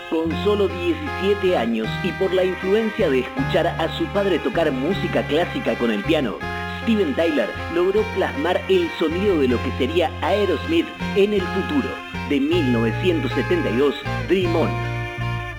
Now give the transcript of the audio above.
Con solo 17 años y por la influencia de escuchar a su padre tocar música clásica con el piano, Steven Tyler logró plasmar el sonido de lo que sería Aerosmith en el futuro. De 1972, Dream On.